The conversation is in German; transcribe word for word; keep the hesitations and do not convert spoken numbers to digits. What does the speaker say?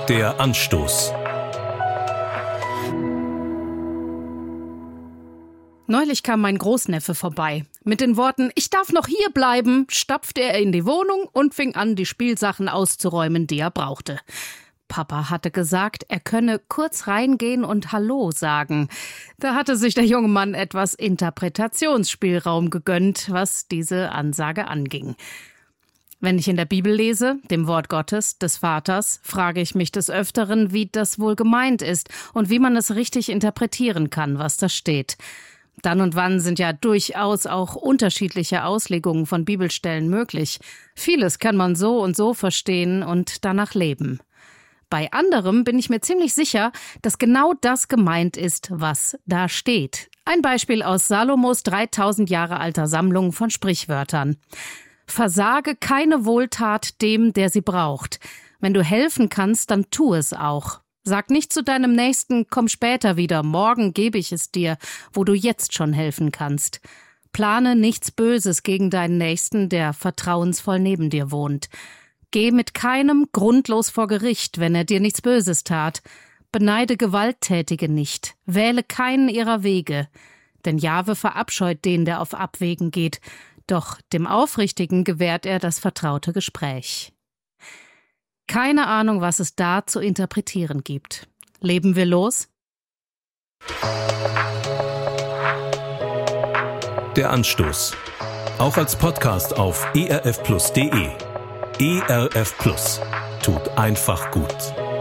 Der Anstoß. Neulich kam mein Großneffe vorbei. Mit den Worten, ich darf noch hier bleiben, stapfte er in die Wohnung und fing an, die Spielsachen auszuräumen, die er brauchte. Papa hatte gesagt, er könne kurz reingehen und Hallo sagen. Da hatte sich der junge Mann etwas Interpretationsspielraum gegönnt, was diese Ansage anging. Wenn ich in der Bibel lese, dem Wort Gottes, des Vaters, frage ich mich des Öfteren, wie das wohl gemeint ist und wie man es richtig interpretieren kann, was da steht. Dann und wann sind ja durchaus auch unterschiedliche Auslegungen von Bibelstellen möglich. Vieles kann man so und so verstehen und danach leben. Bei anderem bin ich mir ziemlich sicher, dass genau das gemeint ist, was da steht. Ein Beispiel aus Salomos dreitausend Jahre alter Sammlung von Sprichwörtern. Versage keine Wohltat dem, der sie braucht. Wenn du helfen kannst, dann tu es auch. Sag nicht zu deinem Nächsten, komm später wieder, morgen gebe ich es dir, wo du jetzt schon helfen kannst. Plane nichts Böses gegen deinen Nächsten, der vertrauensvoll neben dir wohnt. Geh mit keinem grundlos vor Gericht, wenn er dir nichts Böses tat. Beneide Gewalttätige nicht, wähle keinen ihrer Wege. Denn Jahwe verabscheut den, der auf Abwegen geht, doch dem Aufrichtigen gewährt er das vertraute Gespräch. Keine Ahnung, was es da zu interpretieren gibt. Leben wir los? Der Anstoß. Auch als Podcast auf e r f plus punkt d e. E R F Plus. Tut einfach gut.